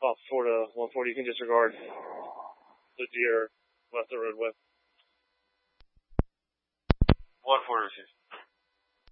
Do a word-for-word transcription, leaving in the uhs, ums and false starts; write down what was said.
About four to one forty, you can disregard the deer left the roadway. one forty received.